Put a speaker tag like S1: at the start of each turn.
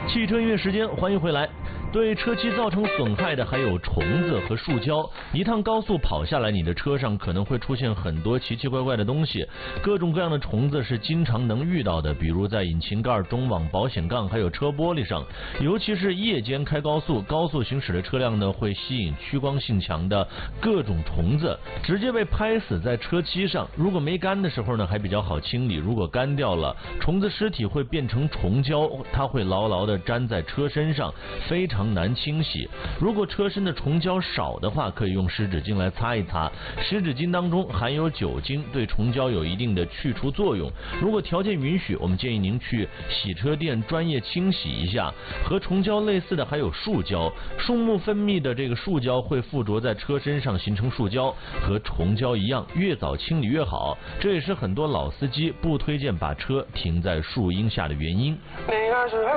S1: 汽车音乐时间，欢迎回来。对车漆造成损害的还有虫子和树胶。一趟高速跑下来，你的车上可能会出现很多奇奇怪怪的东西，各种各样的虫子是经常能遇到的，比如在引擎盖、中网、保险杠，还有车玻璃上。尤其是夜间开高速，高速行驶的车辆呢，会吸引趋光性强的各种虫子，直接被拍死在车漆上。如果没干的时候呢，还比较好清理；如果干掉了，虫子尸体会变成虫胶，它会牢牢地粘在车身上，非常难清洗。如果车身的虫胶少的话，可以用湿纸巾来擦一擦。湿纸巾当中含有酒精，对虫胶有一定的去除作用。如果条件允许，我们建议您去洗车店专业清洗一下。和虫胶类似的还有树胶，树木分泌的这个树胶会附着在车身上形成树胶，和虫胶一样，越早清理越好。这也是很多老司机不推荐把车停在树荫下的原因。
S2: 你那时候